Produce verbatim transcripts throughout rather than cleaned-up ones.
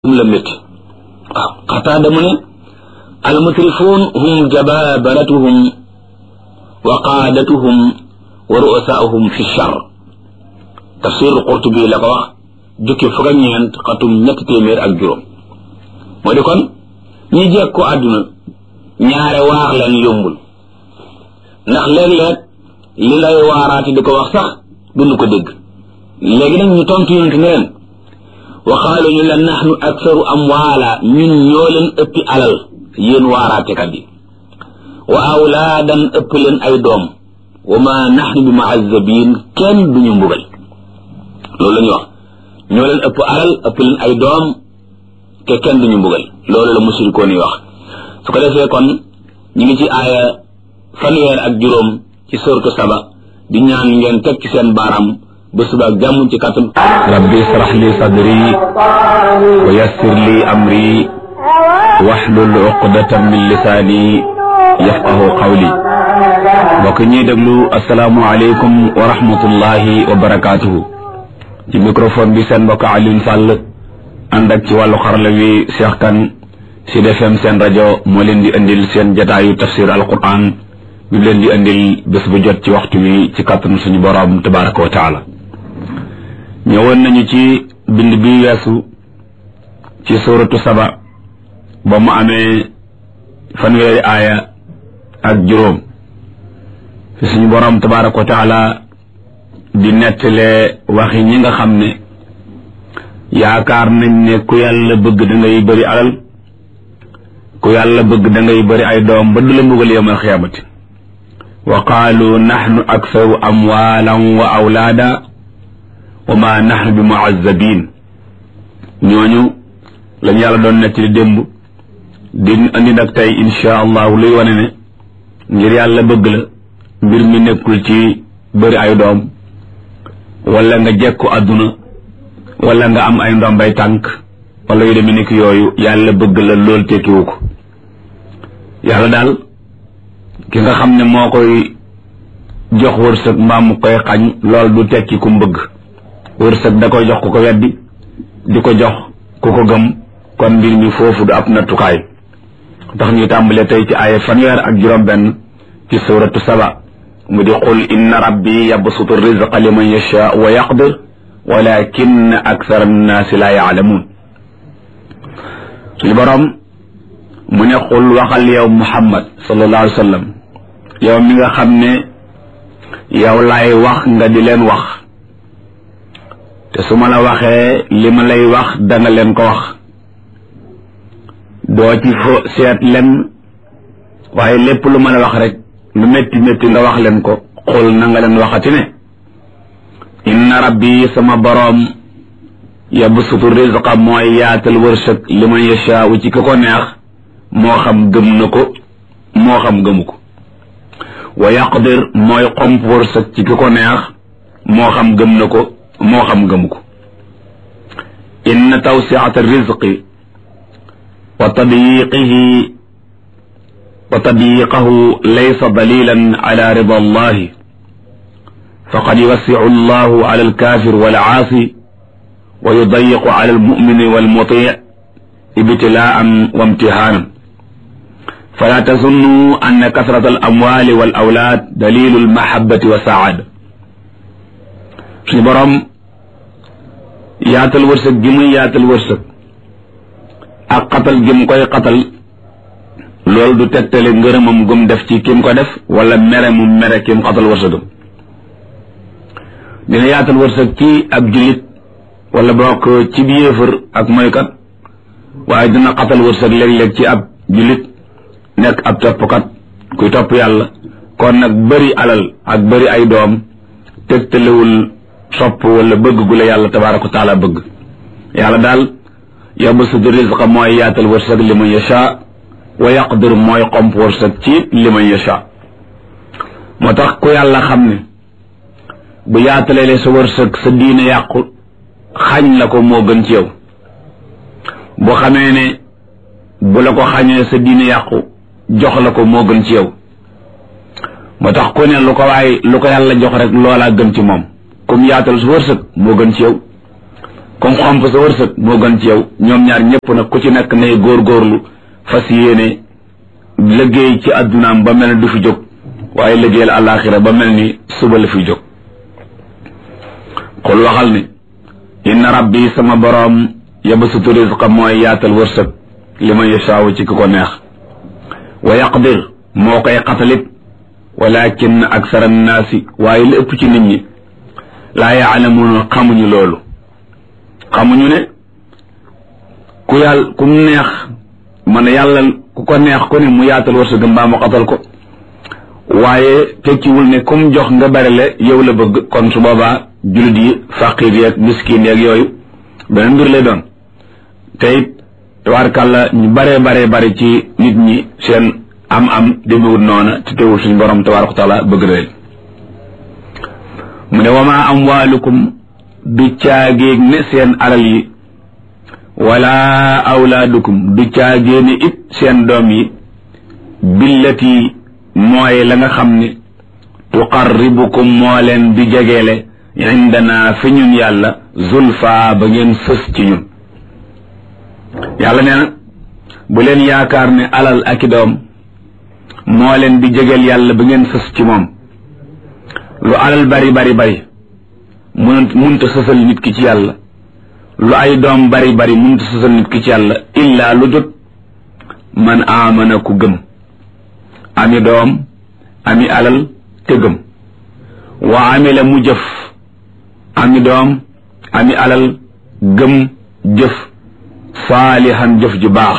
la métti waaw Qataada mu ne almutrifuun hum jababaratuhum wa qaadatuhum wa ru'asaahum fi char tafsir Qurtubi la ko wax jukki fukk ak ñeent xatum ñetti téeméer ak juróom moo di kon ñi jekk ko àdduna ñaare waar leen yombul ndax léeg-léeg li lay waaraati di ko wax sax duñu ko dégg léegi nag ñu tontu yonent ne leen wa qaalu ñu la nahnu aktharu amwaala ñun ñoo leen ëppi alal yéen waaraatekat yi wa awlaadan ëpp leen ay doom wa ma nahnu bi mu'azzabin kenn duñu mbugal loolu la ñu wax ñoo leen ëpp alal ëpp leen ay doom te kenn duñu mbugal loolu la mushrikoon yi wax su ko defee kon ñu ngi ci aaya fanweer ak juróom ci sourate Saba di ñaan ngeen teg ci seen baaraam ba suba ak jàmm ci kàttan rabbi israh li sadri wa yassir li amri wahlul uqdatan min lisaani yafqahu qawli mbokk ñuy déglu asalaamu aleykum wa rahmatullahi wa barakaatuhu ci microphone bi seen mbokk Alioune Sall ànd ak ci wàllu xarala wi Cheikh Kane Sud F M seen rajo moo leen di indil seen jataayu tafsir alquran bi leen di indil bés bu jot ci waxtu wi ci kàttan suñu borom tabaraka wa taala ñëwoon nañu ci bind bi weesu ci suratu Saba ba mu amee fanweeri aaya ak juróom fi suñu borom tabaraka wa taala di nettalee waxi ñi nga xam ne yaakaar nañ ne ku yàlla bëgg da ngay bëri alal ku yàlla bëgg da ngay bëri ay doom ba du la mbugal yawmal xiyaamati wa qaalu nahnu aktharu amwaalan wa awlaada wa ma nahnu bi mu'azzabin ñooñu lañ yàlla doon nekk di démb di andi nag tey insha allahu luy wane ne ngir yàlla bëgg la mbir mi nekkul ci bëri ay doom wala nga jekku àdduna wala nga am ay ndombay tànk wala yu demee nekk yooyu yàlla bëgg la lool tekkiwu ko yàlla daal ki nga xam ne moo koy jox wërsëg mbaa mu koy xañ lool du tekki ku mbëgg wërsëg da koy jox ku ko weddi di ko jox ku ko gëm kon mbir mi foofu du ab nattukaay tax ñuy tàmbalee tey ci aaya fanweer ak juróom benn ci suratu Saba mu di qul inna rabbi yabsutu rizqa liman yasha wa yaqdir walakin akthara annaasi la yaalamuun suñu borom mu ne qul waxal yow Muhammad sallallahu alayhi wa sallam yow mi nga xam ne yow laay wax nga di leen wax te su ma la waxee li ma lay wax danga leen ko wax doo ci fo seet len waaye lépp lu ma la wax rek lu métti métti nga wax leen ko xul na nga leen waxati ne inna rabbi sama boroom yabsutu rizqa mooy yaatal wërsëg li man yashaa'u ci ki ko neex moo xam gëm na ko moo xam gëmu ko wa yaqdir mooy xomp wërsëg ci ki ko neex moo xam gëm na ko moo xam gëmu ko inna tawsi'ata rizqi wa tadyiqihi wa tadyiqahu laysa dalilan ala rida allahi faqad yuwassi'u allahu ala alkafir wal aasi wa yudayiqu ala almumini walmuti' ibtilaan wa imtihaanan fala tazunnu anna kasrata alamwali wal awlaad dalilu almahabbati wa saada suñu borom yaatal wërsëg gi muy yaatal wërsëg ak xatal gi mu koy xatal loolu du tegtale ngërëmam gum def ci kim ko def wala mere mu mere kim xatal wërsëgam dina yaatal wërsëg ci ab jullit wala bokk ci bi yéefar ak moykat waaye dina xatal wërsëg léeg-léeg ci ab jullit nekk ab toppkat kuy topp yàlla kon nag bëri alal ak bëri ay doom tegtalewul sopp wala bëgg gu la yàlla tabaaraka wa taala bëgg yàlla daal yabsutu rizqa mooy yaatal wërsëg li man yasha wa yaqdir mooy xomp wërsëg ci li man yasha moo tax ku yàlla xam ne bu yaatalee sa wërsëg sa diine yàqu xañ la ko moo gën ci yow boo xamee ne bu la ko xañee sa diine yàqu jox la ko moo gën ci yow moo tax ku ne lu ko waaye lu ko yàlla jox rek loolaa gën ci moom comme yaatal sa wërsëg moo gën ci yow comme xomp sa wërsëg moo gën ci yow ñoom ñaar ñëpp nag ku ci nekk nay góorgóorlu fas yéene liggéey ci addunaam ba mel ni du fi jóg waaye liggéeyal àllaaxira ba mel ni suba la fi jóg xul waxal ne inna rabbi sama boroom yabsutu rizqa mooy yaatal wërsëg li man yashaawu ci ki ko neex wa yaqdir moo koy xatalit walakin aksara annaasi waaye li ëpp ci nit ñi laa yaalamuuna xamuñu loolu xamuñu ne ku yàlla ku neex man yàlla ku ko neex ku ne mu yaatal wërsëg mbaa mu xatal ko waaye tekkiwul ne comme jox nga bari le yow la bëgg kon su boobaa jullit yi faqir yeeg miskin yeeg yooyu beneen mbir lay doon te it tabaarkàlla ñu baree baree bari ci nit ñi seen am am demewut noona te teewul suñu borom tabaaraka wa taala bëgg na leen mu ne wama amwaalukum du caagéeg ne seen alal yi wala awlaadukum du caagée ne it seen doom yi billati mooy la nga xam ne tuqarribukum moo leen di jegeele indana fi ñun yàlla zulfa ba ngeen fës ci ñun yàlla nee na bu leen yaakaar ne alal ak i doom moo leen di jegeel yàlla ba ngeen fës ci moom lu alal bari bari bari mun munta sësal nit ki ci yàlla lu ay doom bari bari munta sësal nit ki ci yàlla illaa lu jot man aamana ku gëm ami doom ami alal te gëm wa amila mu jëf ami doom ami alal gëm jëf saalihan jëf ju baax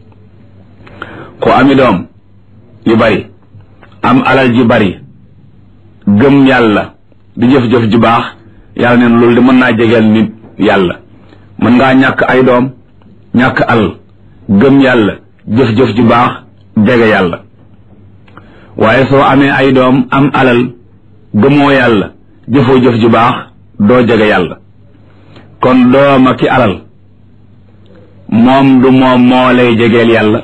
ku ami doom yu bari am alal ju bari gëm yàlla di jëf-jëf ju baax yàlla neen loolu de mën naa jegeel nit yàlla mën ngaa ñàkk ay doom ñàkk alal gëm yàlla jëf-jëf ju baax jege yàlla waaye soo amee ay doom am alal gëmoo yàlla jëfoo jëf ju baax doo jege yàlla kon dooma ki alal moom du moom moo lay jegeel yàlla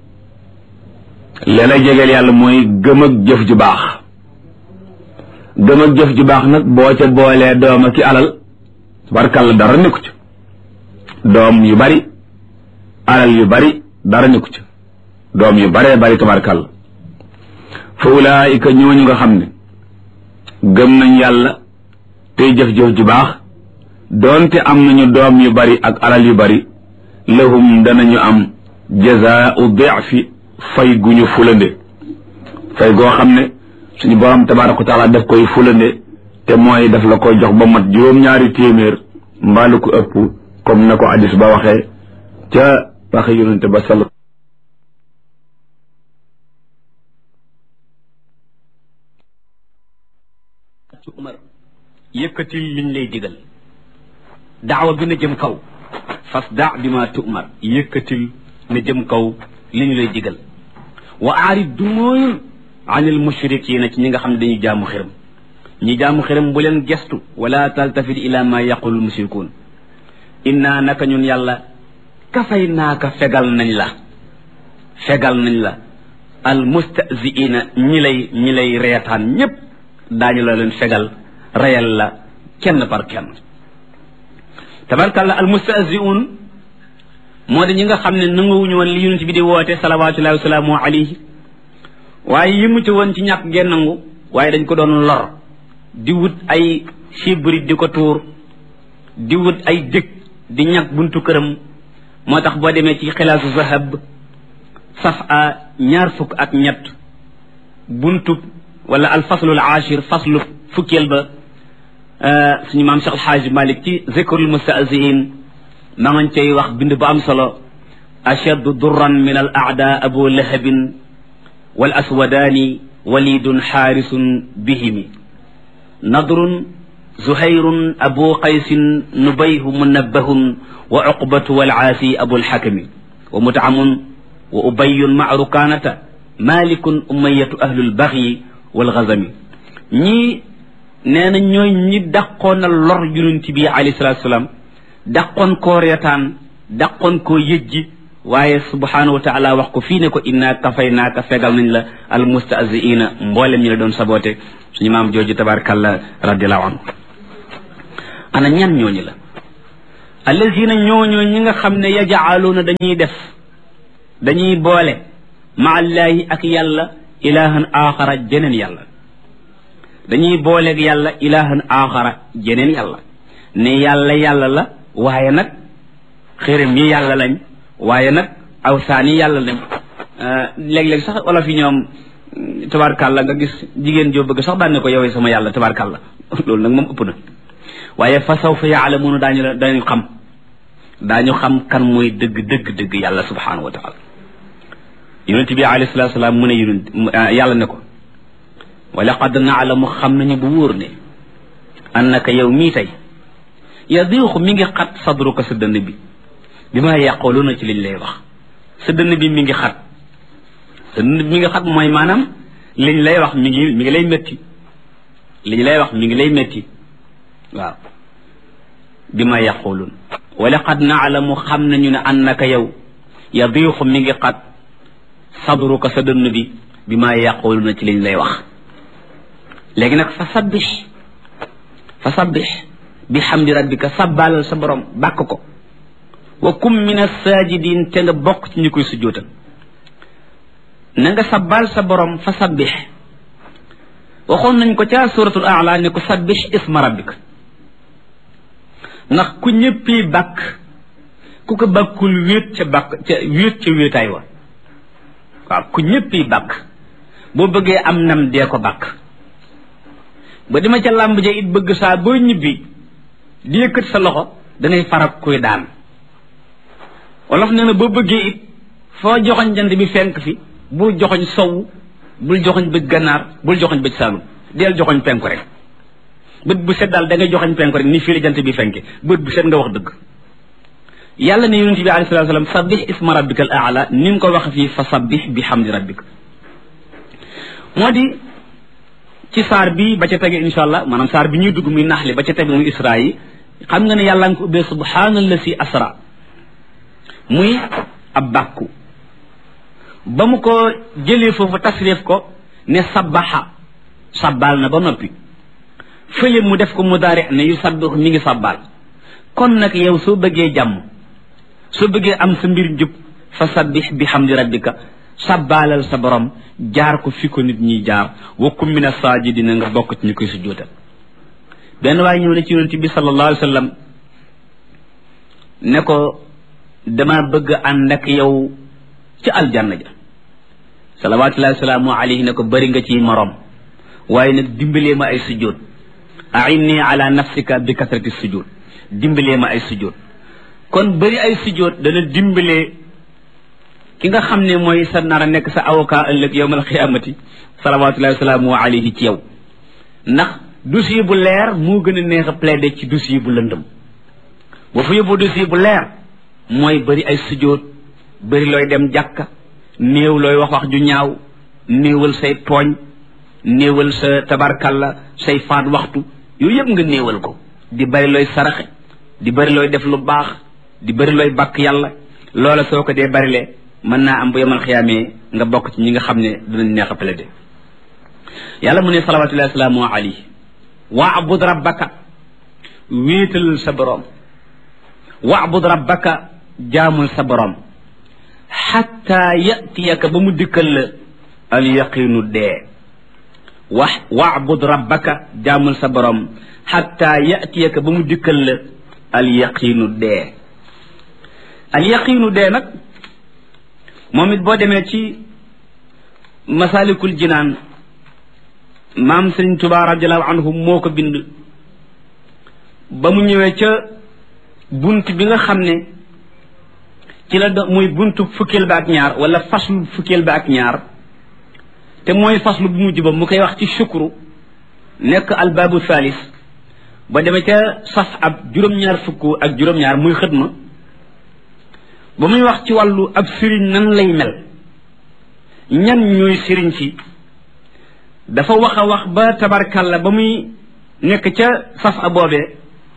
li lay jegeel yàlla mooy gëm ak jëf ju baax gëm ak jëf ju baax nag boo ca boolee dooma ki alal tabarkàlla dara nekku ci doom yu bari alal yu bari dara nekku ci doom yu baree bari tabarkàlla fa ulaayika ñooñu nga xam ne gëm nañ yàlla tey jëf-jëf ju baax doonte am nañu doom yu bari ak alal yu bari lahum danañu am jazaau difi fay gu ñu fulande fay goo xam ne suñu borom tabaaraka wa taala daf koy fulande te mooy daf la koy jox ba mat juróom-ñaari téeméer mbaalu ko ëpp comme na ko hadis ba waxee ca waxe yonente ba sal umar yëkkatil liñ lay digal daawa bi na jëm kaw fasda bi ma tu'mar yëkkatil na jëm kaw li ñu lay digal wa aarid du mooy anil mushrikiina ci ñi nga xam ne dañuy jaamu xiram ñi jaamu xiram bu leen gestu wala taltafit ila ma yaqulul mushrikuun inna naka ñun yàlla kafay naaka fegal nañ la fegal nañ la al mustaziina ñi lay ñi lay reetaan ñépp daañu la leen fegal reyal la kenn par kenn tabarkalla al mustaziun moo di ñi nga xam ne nanguwuñu woon li yonent bi di woote salawaatullahi wa salaamu alayhi waaye yëmu ci woon ci ñàkk ngeen nangu waaye dañ ko doon lor di wut ay sibrit di ko tuur di wut ay dëkk di ñàkk buntu këram moo tax boo demee ci xilaasu zahab saf a ñaar fukk ak ñett buntu wala al faslul ashir faslu fukkeel ba suñu maam Cheikh Alxaaji Malik ci zikrul mustahziin ma ngañ cay wax bind ba am solo ashaddu durran min al aada abu lahabin wal aswadaani walidun xaarisun bihimi nadrun zuhayrun abu qaysin nubayhu munabbahun wa uqbatu wal aasi abu lxakami wa mutaamun wa ubayun maa rukaanata malikun umayatu ahlul baxyi wal gazami ñii nee na ñooy ñi dàqoon a lor yonent bi alayhi salaatu salaam dàqoon koo reetaan dàqoon koo yëjji waaye subhaanahu wa taala wax ko fii ne ko inna kafaynaaka fegal nañ la al mustahziina mboolem ñi la doon saboote suñu maam jooju tabarakallah radiallahu anhu ana ñan ñooñu la allazina ñooñoo ñi nga xam ne yajaaluuna dañuy def dañuy boole maallahi ak yàlla ilahan axara jeneen yàlla dañuy booleeg yàlla ilahan axara jeneen yàlla ne yàlla yàlla la waaye nag xërëm yi yàlla lañ waaye nag awsaan yi yàlla lañ léeg-léeg sax wala fi ñoom tabarkàlla nga gis jigéen joo bëgg sax daan ne ko yowee sama yàlla tabarkàlla loolu nag moom ëpp na waaye fa sawfa yaalamuuna daañu la daañu xam daañu xam kan mooy dëgg dëgg dëgg yàlla subhanahu wa taala yonent bi alayhi salatu salaam mu ne yonent yàlla ne ko wa laqad naalamu xam nañu bu wóor ne annaka yow mii tey yadiixu mi ngi xat sadruka sa dënn bi bi ma yaquluuna ci liñ lay wax sa dënn bi mi ngi xat sa dënn bi mi ngi xat mooy maanaam liñ lay wax mi ngi mi ngi lay métti liñ lay wax mi ngi lay métti waaw bi ma yaquluun wa laqad naalamu xam nañu ne annaka yow yadiixu mi ngi xat sadruka sa dënn bi bi ma yaquluuna ci liñ lay wax léegi nag fa sabbix fa sabbix bi hamdi rabbika sabbaalal sa borom bàkk ko wa kum min as-saajidin te nga bokk ci ñi koy sujjóotal na nga sabbaal sa borom fa sabbix waxoon nañ ko ca suratul a'la ne ko sabbix isma rabbika ndax ku ñëppi bàkk ku ko bàkkul wéet ca bàkk ca wéet ca wéetaay wa waaw ku ñëppi bàkk boo bëggee am nam dee ko bàkk ba dima ca làmb ja it bëgg saa boo ñibbi di yëkkat sa loxo danay farak kuy daan wolof nee na boo bëggee it foo joxoñ jant bi fenk fi bul joxoñ sow bul joxoñ bëj gannaar bul joxoñ bëj saalum deel joxoñ penku rek bët bu set daal da ngay joxoñ penku rek ni fii la jant bi fenke bët bu set nga wax dëgg yàlla ne yonent bi alayhi salaatu salaam sabbih isma rabbika al a'la ni mu ko wax fii fa sabbih bi hamdi rabbika moo di ci saar bi ba ca tege insha allah maanaam saar bi ñuy dugg muy naxli ba ca tege muy isra yi xam nga ne yàlla nga ko ubbee subhaanallasi asra muy ab bàkku ba mu ko jëlee foofu tasrif ko ne sabbaxa sabbaal na ba noppi fële mu def ko mudaari ne yu sabbix mi ngi sabbaal kon nag yow soo bëggee jàmm soo bëggee am sa mbir njub fa sabbix bi hamdi rabbika sabbaalal sa borom jaar ko fi ko nit ñiy jaar wa kum min as-saajidina nga bokk ci ñu koy sujjóotal benn waaye ñëw na ci yonent bi sallallahu alayhi wa sallam ne ko dama bëgg ànd ak yow ci aljanna ja salawatullahi wasalaamu alayhi ne ko bëri nga ci morom waaye nag dimbalee ma ay sujjóot a'inni ala nafsika bi kasrati sujjóot dimbalee ma ay sujjóot kon bëri ay sujjóot dana dimbalee ki nga xam ne mooy sa nar a nekk sa avocat ëllëg yawmal xiyaamati salawatullahi wasalaamu alayhi ci yow ndax dossier bu leer moo gën a neex a plaider ci dossier bu lëndëm boo fa yóbboo dossier bu leer mooy bëri ay sujjóot bëri looy dem jàkka néew looy wax wax ju ñaaw néewal say tooñ néewal sa tabarkalla say faat waxtu yooyu yëpp nga néewal ko di bëri looy saraxe di bëri looy def lu baax di bëri looy bàkk yàlla loola soo ko dee bërile mën naa am bu yemal xiyaamee nga bokk ci ñi nga xam ne dinañ neex a plaider yàlla mu ne salawatullahi wasalaamu alayhi wa'bud rabbaka wéetal sa boroom wa'bud rabbaka jaamul sa boroom xatta yatiyaka ba mu dikkal la al yaqinu dee wax wa'bud rabbaka jaamul sa boroom xatta yatiyaka ba mu dikkal la al yaqinu dee al yaqinu dee nag moom it boo demee ci masalikul jinaan maam Sëriñ Tuubaa radiallahu anhu moo ko bind ba mu ñëwee ca bunt bi nga xam ne ci la do muy buntu fukkeel ba ak ñaar wala faslu fukkeel ba ak ñaar te mooy faslu bu mujj ba mu koy wax ci shukru nekk albaabu thalis ba demee ca saf ab juróom-ñaar fukk ak juróom-ñaar muy xëdma ba muy wax ci wàllu ab sëriñ nan lay mel ñan ñooy sëriñ si dafa wax a wax ba tabarkalla ba muy nekk ca saf a boobee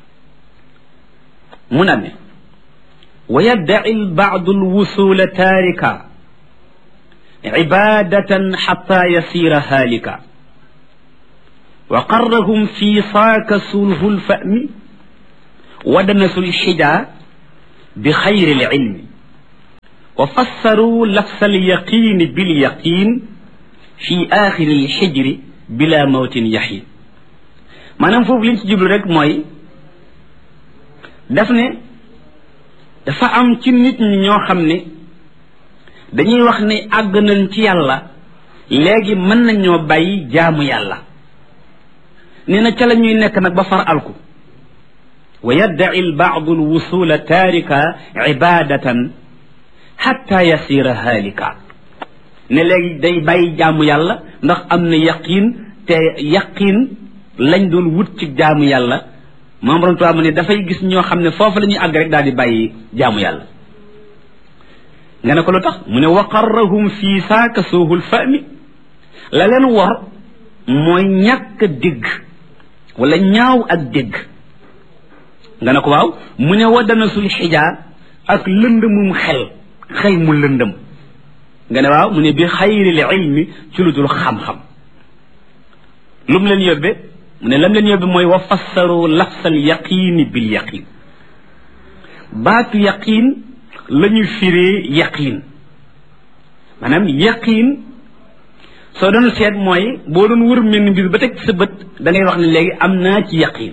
mu na ne wa yaddaci lbaadu lwusula taarika cibaadatan xata yasiira haalika wa qarrahum fi saaka sulhu lfahmi wa danasu lxija bi xayri l ilmi wa fassaru lafsa al yaqini bil yaqin fi axiri l xijri bila mawtin yaxiin maanaam foofu liñ ci jublu rek mooy daf ne dafa am ci nit ñi ñoo xam ne dañuy wax ne àgg nañ ci yàlla léegi mën nañoo bàyyi jaamu yàlla nee na ca la ñuy nekk nag ba far alku wa yaddaci lbaadu lwusula taarika ibadatan xatta yasira haalika ne léegi day bàyyi jaamu yàlla ndax am na yaqiin te yaqiin lañ doon wut ci jaamu yàlla moom borom tubaab mu ne dafay gis ñoo xam ne foofu la ñuy àgg rek daal di bàyyi jaamu yàlla nga ne ko lu tax mu ne wa qarrahum fii saaka suuhul fahmi la leen wor mooy ñàkk dégg wala ñaaw ak dégg nga ne ko waaw mu ne wa danasul xijaar ak lëndëmum xel xel mu lëndëm nga ne waaw mu ne bi xayril ilmi ci lu dul xam-xam lu mu leen yóbbe mu ne lam leen yóbbe mooy wa fassaru lafsal yaqiini bil yaqiin baatu yaqiin la ñu firee yaqiin maanaam yaqiin soo doon seet mooy boo doon wër mel ni mbir ba teg sa bët da ngay wax ne léegi am naa ci yaqiin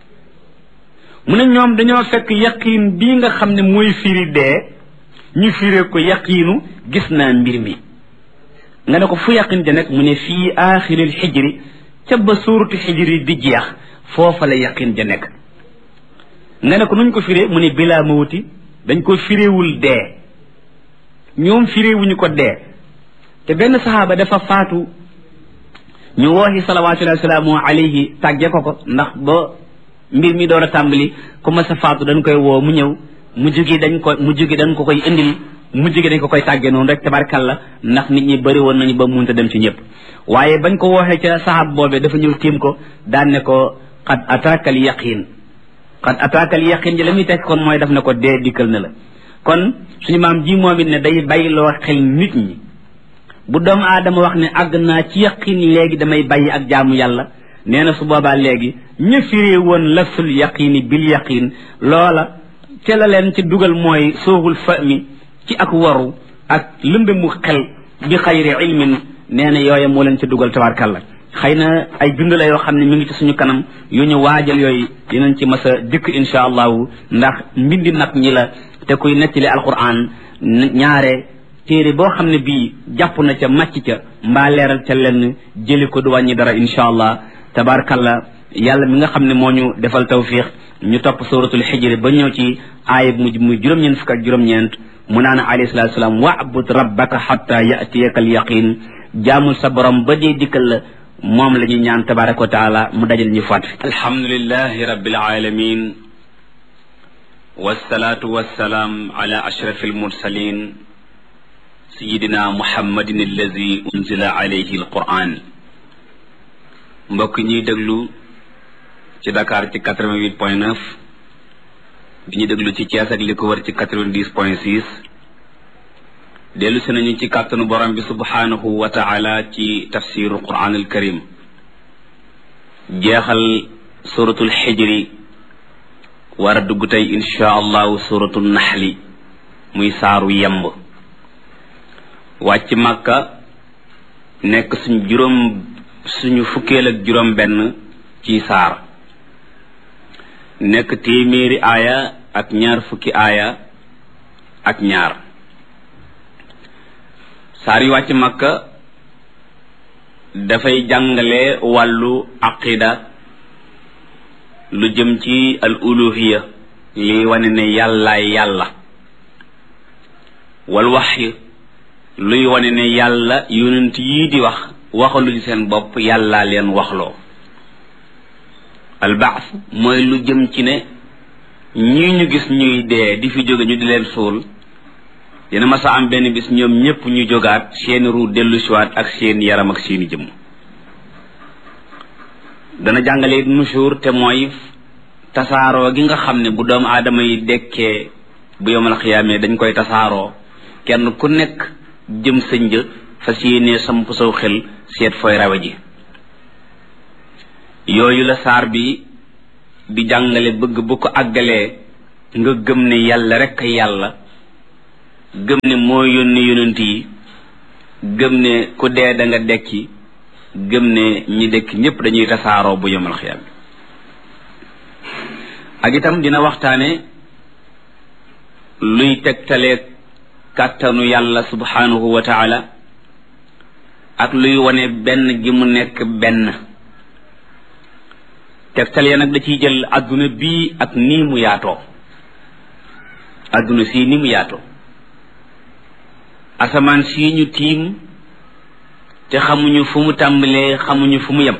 mu ne ñoom dañoo fekk yaqiin bii nga xam ne mooy firi dee ñu firee ko yaqiinu gis naa mbir mi nga ne ko fu yaqiin ja nekk mu ne fii aaxiril xijri ca ba suuratu xijri di jeex foofa la yaqiin ja nekk nga ne ko nuñ ko firee mu ne bilaa mawti dañ ko firéewul dee ñoom firéewuñu ko dee te benn saxaaba dafa faatu ñu wooxi salawaatullahi wa salaamu alayhi tàgge ko ko ndax ba mbir mi door a tàmbali ku ma sa faatu dañ koy woo mu ñëw mujj gi dañ ko mujj gi dañ ko koy indil mujj gi dañ ko koy tàgge noonu rek tabarkalla ndax nit ñi bëri woon nañu ba munta dem ci ñëpp waaye bañ ko wooxee ca saxaab boobee dafa ñëw tiim ko daan ne ko qad ataakal yaqiin qad ataakal yaqin ji la muy teg kon mooy daf ne ko dee dikkal na la kon suñu maam ji moom it ne day bàyyiloo xel nit ñi bu doomu aadama wax ne àgg naa ci yaqin léegi damay bàyyi ak jaamu yàlla nee na su boobaa léegi ña firee woon lafsul yaqini bil yaqin loola ca la leen ci dugal mooy sooxul fahmi ci ak waru ak lëndëmu xel bi xayri ilmin nee na yooye moo leen ci dugal tabarkalla xëy na ay bind la yoo xam ne mi ngi ci suñu kanam yu ñu waajal yooyu dinañ ci mas a dikk insha allahu ndax mbindi nag ñi la te kuy nettali alquran ñaare téere boo xam ne bii jàpp na ca màcc ca mbaa leeral ca lenn jëli ko du wàññi dara insha allah tabarakallah yàlla mi nga xam ne moo ñu defal tawfiq ñu topp suratul xijri ba ñëw ci aaya mu muy juróom-ñeent fukk ak juróom-ñeent mu naan alayhi salatu wasalaam wa'bud rabbaka hatta ya'tiyaka al yaqin jaamul sa borom ba dee dikkal la moom la ñuy ñaan tabaraka wa taala mu dajal ñu faat fi alhamdulillahi rabbil alamin wassalatu wassalaam ala ashraf almursalin sayidina muhammadin allazi unzila alayhi alquran mbokk ñuy déglu ci Dakar ci quatre-vingt-huit point neuf di ñu déglu ci Thiès ak li ko wër ci quatre-vingt-dix point six dellu si nañu ci kàttanu borom bi subhanahu wa taala ci tafsiru quran al karim jeexal suratul xijri war a dugg tey insha allahu suratul naxli muy saaru yemb wàcc màkka nekk suñu juróom suñu fukkeel ak juróom benn ci saar nekk téeméeri aaya ak ñaar fukki aaya ak ñaar saar yu wàcc makka dafay jàngale wàllu aqida lu jëm ci al uluhiya li wane ne yàllaay yàlla wal waxyi luy wane ne yàlla yonent yii di wax waxaluñ seen bopp yàllaa leen waxloo al baas mooy lu jëm ci ne ñii ñu gis ñuy dee di fi jóge ñu di leen suul dina masa am benn bis ñoom ñépp ñu jógaat seeni ruu dellu siwaat ak seen yaram ak seeni jëmm dana jàngale nushur te mooy tasaaroo gi nga xam ne bu doomu aadama yi dekkee bu yowmal xiyaamee dañ koy tasaaroo kenn ku nekk jëm sëñ ja fas yéenee samp saw xel seet fooy rawe ji yooyu la saar bi di jàngale bëgg bu ko àggalee nga gëm ne yàlla rek kay yàlla gëm ne moo yónni yonent yi gëm ne ku dee da nga dekki gëm ne ñi dekk ñépp dañuy tasaaroo bu yemal xiyam ak itam dina waxtaane luy tegtale kàttanu yàlla subhanahu wa taala ak luy wane benn gi mu nekk benn tegtal ya nag da ciy jël adduna bii ak nii mu yaatoo adduna sii ni mu yaatoo asamaan sii ñu tiim te xamuñu fu mu tàmbalee xamuñu fu mu yem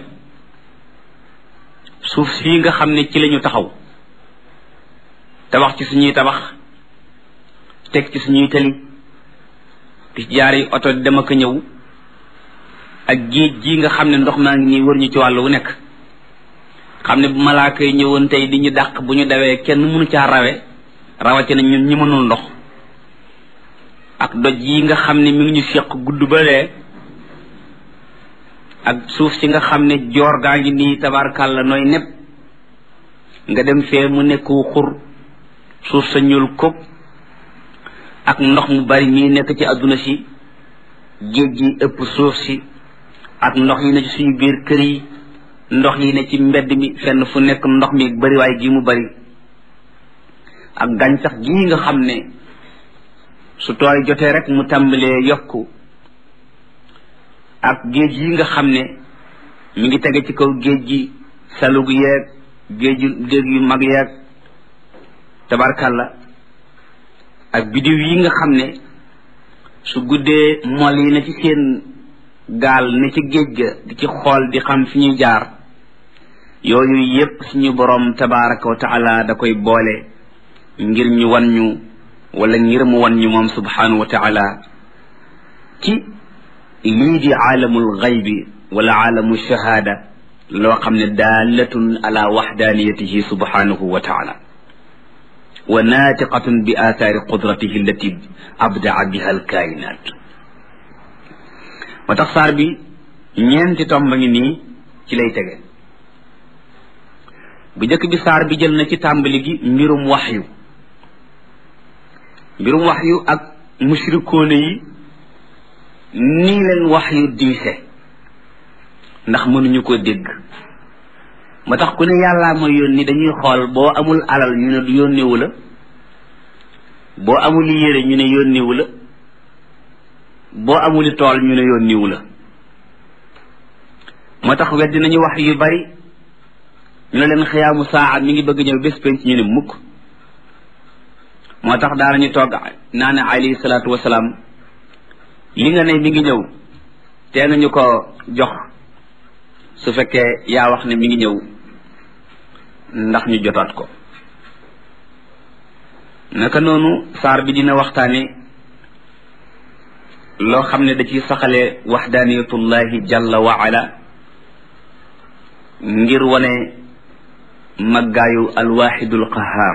suuf sii nga xam ne ci lañu taxaw tabax ci suñuy tabax teg ci suñuy tali di jaari oto dem ak ñëw ak géej gi nga xam ne ndox maa ngi nii wër ñu ci wàllu wu nekk xam ne bu malaaka yi ñëwoon tey di ñu dàq bu ñu dawee kenn mënu caa rawe rawatina ñun ñi mënul ndox ak doj yi nga xam ne mi ngi ñu seq gudd ba lee ak suuf si nga xam ne joor gaa ngi nii tabarkàlla nooy nepp nga dem fee mu nekku xur suuf sa ñuul kub ak ndox mu bari mii nekk ci adduna si géej gi ëpp suuf si ak ndox yi ne ci suñu biir kër yi ndox yi ne ci mbedd mi fenn fu nekk ndox mi bari waaye gi mu bari ak gàncax gii nga xam ne su tooy jotee rek mu tàmbalee yokku ak géej yi nga xam ne mi ngi tege ci kaw géej gi salug yeeg géeju géej yu mag yeeg tabarkalla ak bidiw yi nga xam ne su guddee mol yi ne ci seen gaal ne ci géej ga di ci xool di xam fi ñuy jaar yooyu yépp suñu boroom tabaraka wa taala da koy boole ngir ñu wan ñu wala ngir mu wan ñu moom subhanahu wa taala ci lii di aalamul xaybi wala aalamu shahaada loo xam ne daalatun ala waxdaaniyatihi subhanahu wa taala wa naatiqatun bi aathaari qudratihi allati abdaa biha alkaayinaat moo tax saar bi ñeenti tomba ngi nii ci lay tege bu njëkk bi saar bi jël na ci tàmbali gi mbirum waxyu mbirum waxyu ak mushrikoone yi nii leen waxyu diise ndax mënuñu ko dégg moo tax ku ne yàllaa ma yónni dañuy xool boo amul alal ñu ne du yónniwu la boo amul yére ñu ne yónniwu la boo amuli tool ñu ne yónniwu la moo tax weddi nañu wax yu bari ñu ne leen xiyaamu saa mi ngi bëgg ñëw bés penc ñu ne mukk moo tax daanañu togg naa ne alayhi salaatu wasalaam li nga ne mi ngi ñëw tee nga ñu ko jox su fekkee yaa wax ne mi ngi ñëw ndax ñu jotaat ko naka noonu saar bi dina waxtaane loo xam ne da ciy saxale waxdaaniyatullahi jalla wa ala ngir wane maggaayu alwaxidul qahaar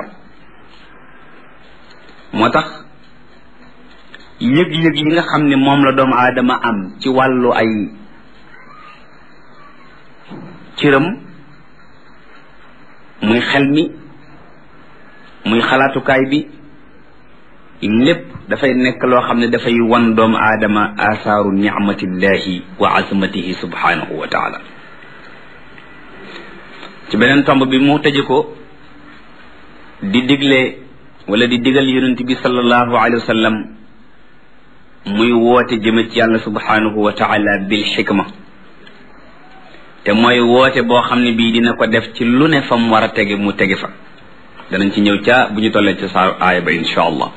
moo tax yëg-yëg yi nga xam ne moom la doomu aadama am ci wàllu ay cëram muy xel mi muy xalaatukaay bi lépp dafay nekk loo xam ne dafay wan doomu aadama asaaru nicmatillahi wa azmatihi subhanahu wa taala ci beneen tomb bi mu tëje ko di digle wala di digal yonent bi sallallahu alayhi wa sallam muy woote jëme ci yàlla subhanahu wa taala bil xikma te mooy woote boo xam ne bii dina ko def ci lu ne fa mu war a tege mu tege fa danañ ci ñëw ca bu ñu tollee ca saa aaya ba insha allah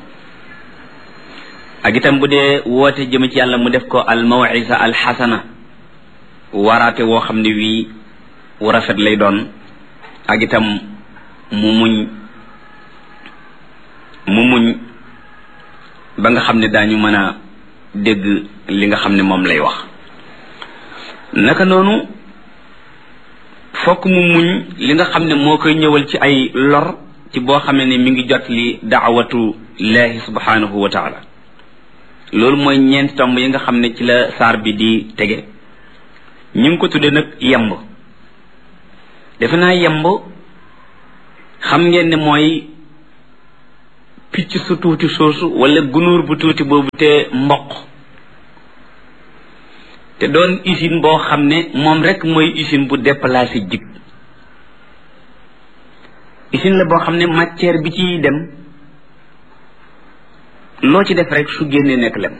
ak itam bu dee woote jëme ci yàlla mu def ko al mawisa al xasana waraate woo xam ne wii wu rafet lay doon ak itam mu muñ mu muñ ba nga xam ne daañu mën a dégg li nga xam ne moom lay wax naka noonu fokk mu muñ li nga xam ne moo koy ñëwal ci ay lor ci boo xamee ne mi ngi jot li daawatu laahi subhanahu wa taala loolu mooy ñeenti tomb yi nga xam ne ci la saar bi di tege ñu ngi ko tudde nag yemb defe naa yemb xam ngeen ne mooy picc su tuuti soosu wala gunóor bu tuuti boobu te mboq te doon usine boo xam ne moom rek mooy usine bu déplacé jig usine la boo xam ne matière bi ci dem loo ci def rek su génnee nekk lem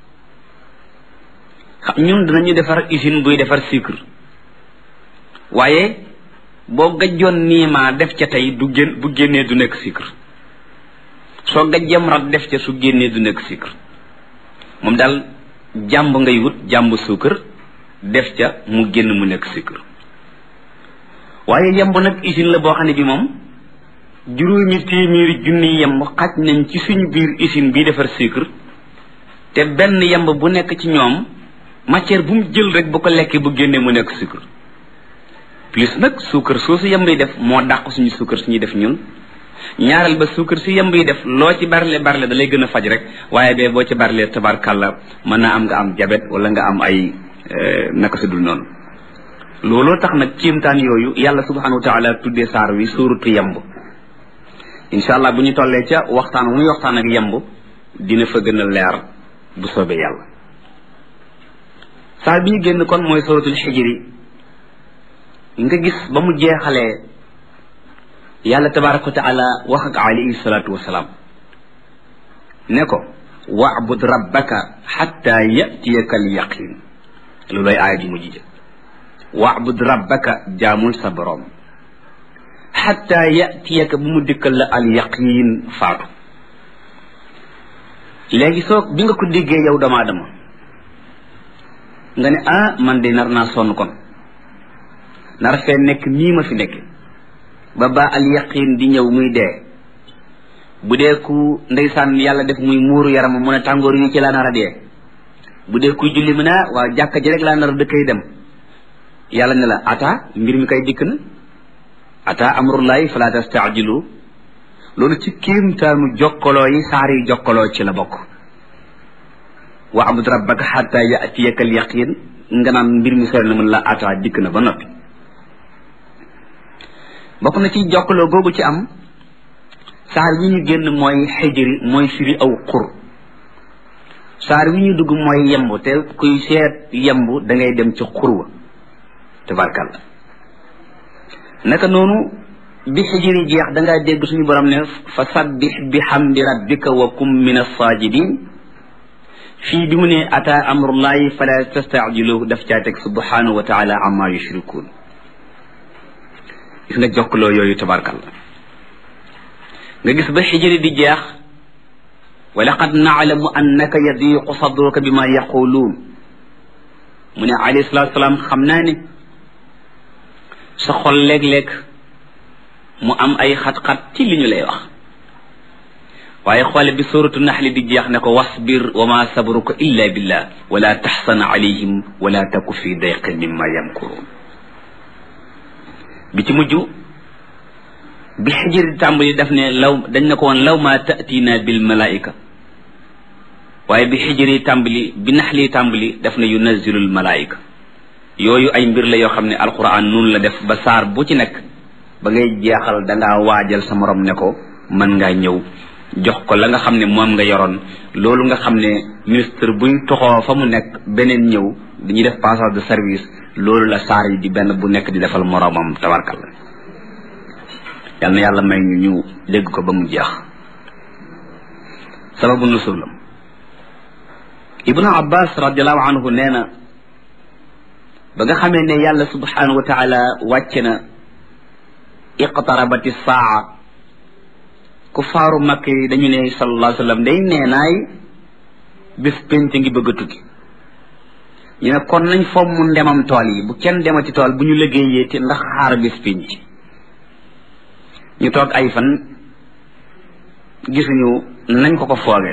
xam ñun dinañu defar usine buy defar sucre waaye boo gajjoon niimaa def ca tey du génn bu génnee du nekk sucre soo gajjam rat def ca su génnee du nekk sucre moom daal jàmb ngay wut jàmb suukar def ca mu génn mu nekk sucre waaye yemb nag usine la boo xam ne bi moom juróomi téeméeri junni yemb xaj nañ ci suñu biir usine bii defar sucre te benn yemb bu nekk ci ñoom matière bu mu jël rek bu ko lekkee bu génnee mu nekk sucre plus nag suukar soosu yemb yi def moo dàq suñu suukar suñuy def ñun ñaareel ba suukar si yemb yi def loo ci barle barle da lay gën a faj rek waaye bee boo ci barle tabarkàlla mën naa am nga am jabet wala nga am ay naka si dul noonu looloo tax nag kéemtaan yooyu yàlla subhanahu wa taala tuddee saar wi suuratu yemb incha allah bu ñu tollee ca waxtaan wu muy waxtaan ak yemb dina fa gën a leer bu soobee yàlla saar bi ñu génn kon mooy suuratul xijri nga gis ba mu jeexalee yàlla tabaraka wa taala wax ak alayhi salaatu wasalaam ne ko wa'bud rabbaka xatta yatiyaka al yaqin loolooy aaya ji mujj wa'bud rabbaka jaamul sa borom xatta yatiyaka bu mu dikkal la al yaqin faatu léegi soo bi nga ko déggee yow doomu aadama nga ne ah man de nar naa sonn kon nar fee nekk nii ma fi nekk ba ba al yaqin di ñëw muy dee bu dee ku ndeysaan yàlla def muy muuru yaram mu ne tàngoor yi ci laa nar a dee bu dee kuy julli mu ne waaw jàkka ji rek laa nar a dëkkay dem yàlla ne la ata mbir mi kay dikk na ata amrullahi fala tastaajilu loolu ci kéemtaanu jokkaloo yi saar yi jokkaloo ci la bokk wa abud rabbaka xatta yatiyaka al yaqin nga naan mbir mi sori na mën la ata dikk na ba noppi bokk na ci jokkaloo googu ci am saar wi ñu génn mooy xijri mooy firi aw xur saar wi ñu dugg mooy yemb te kuy seet yemb da ngay dem ci xur wa tabarkàlla naka noonu bi xijri jeex da ngaa dégg suñu borom ne fa sabbix bi hamdi rabbika wa kum min as-sajidin fii bi mu ne ata amrullahi fala tastaajiluhu daf caa teg subhanahu wa taala amma yushrikun gis nga jokkaloo yooyu tabarkàlla nga gis ba xijri di jeex wa laqad naalamu annaka yadiqu sadruka bima yaquluun mu ne alayhi salaatu salaam xam naa ne sa xol léeg-léeg mu am ay xat-xat ci li ñu lay wax waaye xoole bi suratu naxli di jeex ne ko wasbir wa ma sabruka illa billah wala taxsan alayhim wala taku fi dayqin mimma yamkurun bi ci mujj bi xijir di tàmbali daf ne law dañ ne ko woon law ma tatina bil malaika waaye bi xijir yi tàmbali bi naxli tàmbali daf ne yunazzilul malaika yooyu ay mbir la yoo xam ne alquran noonu la def ba saar bu ci nekk ba ngay jeexal dangaa waajal sa morom ne ko mën ngaa ñëw jox ko la nga xam ne moom nga yoroon loolu nga xam ne ministre buy toxoo fa mu nekk beneen ñëw dañuy def passage de service loolu la saar yi di benn bu nekk di defal moromam tabarkal la yal na yàlla may ñu ñu dégg ko ba mu jeex sababu nusulam ibnu abbas radiallahu anhu nee na ba nga xamee ne yàlla subhanahu wa taala wàcce na iqtarabati saa ku faaru makk yi dañu ne sallallahu alayhi wa sallam day nee naay bis pénc ngi bëgg a tukki ñu ne kon nañ fomm mu ndemam tool yi bu kenn demati tool bu ñu liggéeyee te ndax xaar bis pénc ñu toog ay fan gisuñu nañ ko ko fooge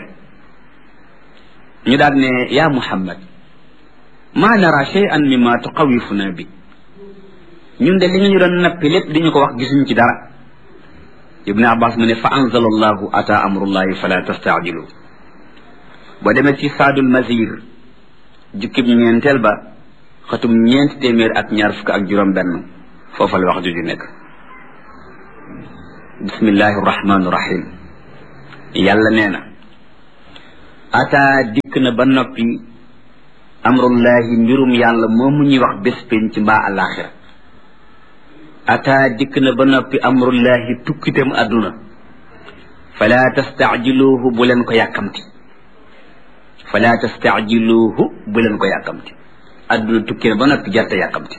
ñu daal ne yaa muhammad ma nara shay'an mimma tuqawifuna bi ñun de li nga ñu doon nappi lépp di ñu ko wax gisuñu ci dara ibnu abbas mu ne fa anzala allahu ata amrullahi fala tastaajilu boo demee ci saadul mazir jukkib ñeenteel ba xatum ñeenti téeméer ak ñaar fukk ak juróom benn foofa la wax juju nekk bismillahi arrahmani irrahim yàlla nee na ataa dikk na ba noppi amrullahi mbirum yàlla moomu ñuy wax bés penc mbaa alaxira ataa dikk na ba noppi amrullahi tukkitam àdduna fala tastaajiluuhu bu leen ko yàkkamti fala tastaajiluuhu bu leen ko yàkkamti àdduna tukki na ba noppi jarte yàkkamti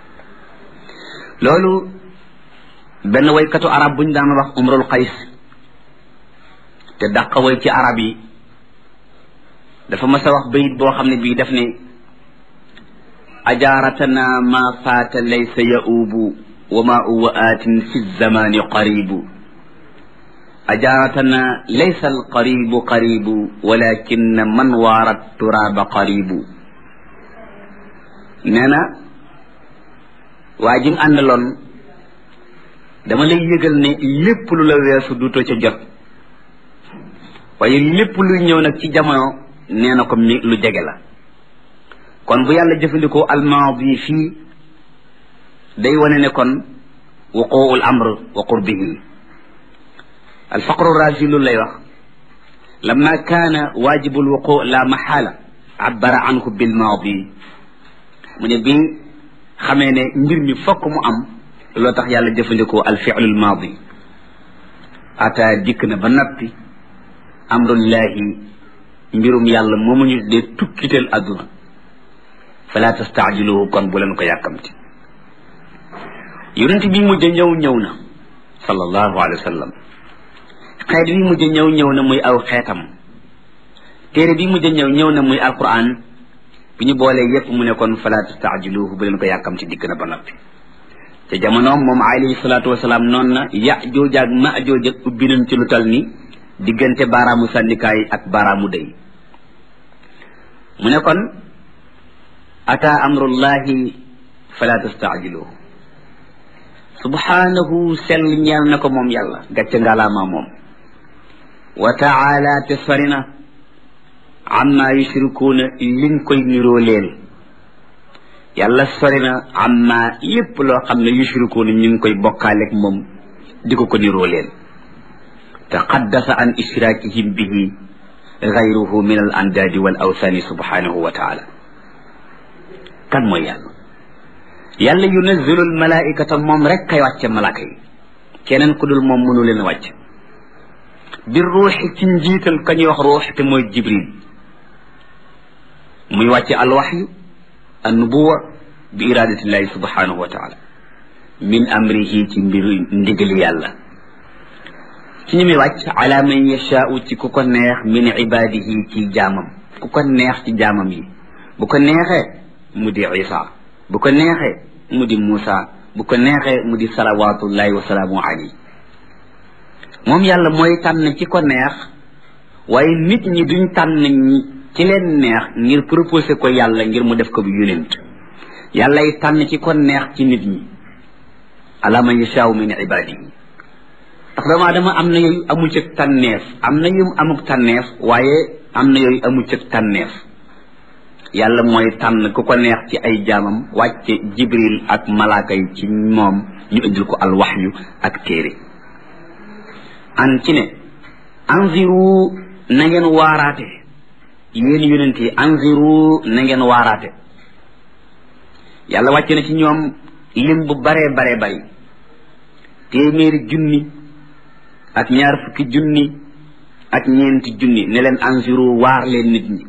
loolu benn waykatu arab buñ daan wax umrul qays te dàqa way ci arab yi dafa mas a wax bayit boo xam ne bii daf ne ajaaratana ma faata laysa yaubu wa ma uwa aatin fi zamani qaribu ajaaratana laysa alqaribu qaribu walakin man waarat turaba qaribu nee na waa jim àndaloon dama lay yëgal ne lépp lu la weesu duutoo ca jot waaye lépp luy ñëw nag ci jamono nee na ko mi lu jege la kon bu yàlla jëfandikoo almaadi fii day wane ne kon wuquul amr wa qurbihi alfaqru razi lu lay wax lamma kaana waajibu alwuqu la maxaala abbara anhu bilmaadi mu ne bi xamee ne mbir mi fokk mu am loo tax yàlla jëfandikoo alfi'lu almaadi ata dikk na ba nappi amrullahi mbirum yàlla moomu ñu dee tukkital adduna fala tastaajiluhu kon bu leen ko yàkkamti yonent bi mujj ñëw ñëw na sallallahu alayhi wa sallam xeet bi mujj ñëw ñëw na muy aw xeetam téere bi mujj ñëw ñëw na muy alquran bi ñu boolee yépp mu ne kon fala tastaajiluhu bu leen ko yàkkamti dikk na ba noppi te jamonoom moom alayhi salaatu wasalaam noonu na Yaajuuj ak Maajuuj ak ubbi nañ ci lu tal ni diggante baaraamu sànnikaay ak baaraamu day mu ne kon ata amrullahi fala tastaajiluhu subhanahu sell ñeel na ko moom yàlla gàcce ngalaama moom wa taala te sori na amma yushrikuuna liñ koy niroo leel yàlla sori na amma lépp loo xam ne yushrikuuna ñu ngi koy bokkaaleeg moom di ko ko niroo leel taqaddasa an ishraakihim bihi gayruhu min al andaadi wal awsaani subhanahu wa taala kan mooy yàlla yàlla yunazzilu al malaikata moom rek kay wàcce malaaka yi keneen ku dul moom mënu leen wàcc bi ruuxi ci njiital ka ñuy wax ruux te mooy jibril muy wàcce alwaxyu an nubuwa bi iradatillahi subhanahu wa taala min amrihi ci mbir ndigali yàlla ci ñu muy wàcc ala man yashaau ci ku ko neex min ibadihi ci jaamam ku ko neex ci jaamam yi bu ko neexee mu di isa bu ko neexee mu di Muusa bu ko neexee mu di salawatullahi wa salaamu alayhi moom yàlla mooy tànn ci ko neex waaye nit ñi duñ tànn ñi ci leen neex ngir proposé ko yàlla ngir mu def ko bu yonent yàllay tànn ci ko neex ci nit ñi ala man yashaau min ibadihi ndax dama dama am na yooyu amul ci tànneef am na yu amuk tànneef waaye am na yooyu amul ci tànneef yàlla mooy tànn ku ko neex ci ay jaamam wàcce jibril ak malaaka yi ci moom ñu indil ko alwaxyu ak téere an ci ne anziru na ngeen waaraate yéen yonent yi anziru na ngeen waaraate yàlla wàcce na ci ñoom lim bu baree baree bari téeméeri junni ak ñaar fukki junni ak ñeenti junni ne leen anziru waar leen nit ñi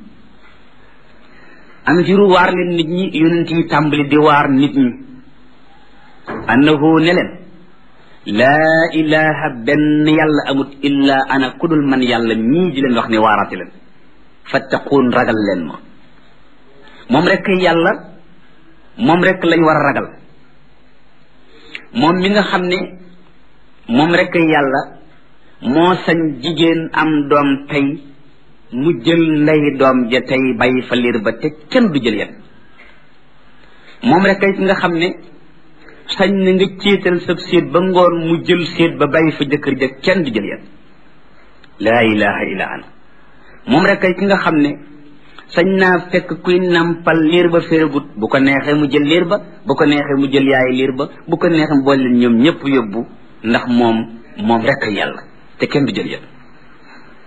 anziru waar leen nit ñi yonent yi tàmbali di waar nit ñi annahu ne leen laa ilaha benn yàlla amut illa ana kudul man yàlla mii di leen wax ne waaraate leen fattaquun ragal leen ma moom rek yàlla moom rek lañ war a ragal moom mi nga xam ne moom rek yàlla moo sañ jigéen am doom tey mu jël ndey doom ja tey bàyyi fa liir ba te kenn du jël yet moom rek ki nga xam ne sañ na nga céetal sab séet ba ngoon mu jël séet ba bàyyi fa jëkkër ja kenn du jël yet laa ilaha illa ana moom rek ki nga xam ne sañ naa fekk kuy nampal liir ba féregut bu ko neexee mu jël liir ba bu ko neexee mu jël yaay liir ba bu ko neexee mu boole leen ñoom ñëpp yóbbu ndax moom moom rek yàlla te kenn du jël yet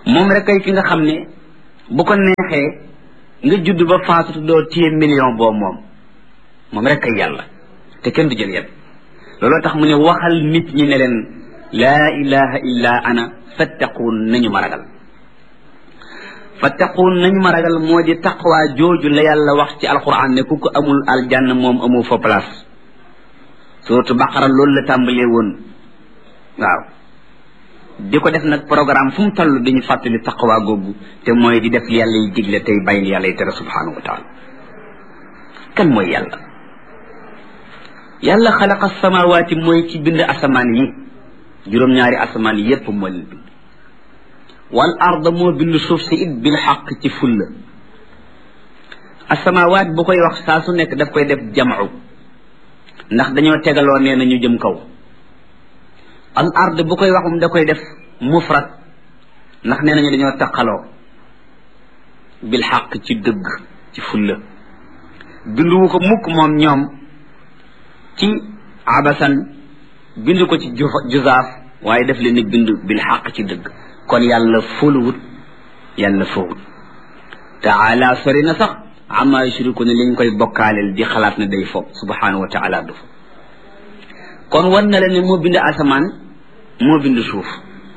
moom rek kay ki nga xam ne bu ko neexee nga judd ba faatu doo téye million boo moom moom rek kay yàlla te kenn du jël yet looloo tax mu ne waxal nit ñi ne leen laa ilaha illa ana fattaquun nañu ma ragal fattaquun nañu ma ragal moo di taqwa jooju la yàlla wax ci alquran ne ku ko amul aljanna moom amoo fa place surtout baqara loolu la tàmbalee woon waaw di ko def nag programme fu mu toll dañu fàttali taqwa googu te mooy di def li yàlla yi digle tey bàyyi li yàlla yi tere subhanahu wa taala kan mooy yàlla yàlla xalaqa samawaati mooy ci bind asamaan yi juróom-ñaari asamaan yi yépp moo leen bind wal arda moo bind suuf si it bil xaq ci fulla asamawaat bu koy wax saa su nekk daf koy def jamcu ndax dañoo tegaloo nee na ñu jëm kaw al ard bu koy waxum da koy def mufrad ndax nee nañu dañoo taqaloo bil xaq ci dëgg ci fulla binduwu ko mukk moom ñoom ci abasan bind ko ci juzaaf waaye def leen ni bind bil xaq ci dëgg kon yàlla fóoluwut yàlla fowut taala sori na sax ama yushriku ne liñ koy bokkaaleel di xalaat ne day foog subhanahu wa taala du fa kon wan na la ne moo bind asamaan moo bind suuf